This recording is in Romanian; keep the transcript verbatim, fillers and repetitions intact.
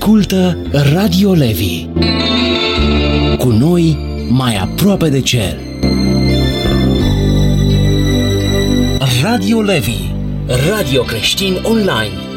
Ascultă Radio Levi. Cu noi mai aproape de cer. Radio Levi, radio creștin online.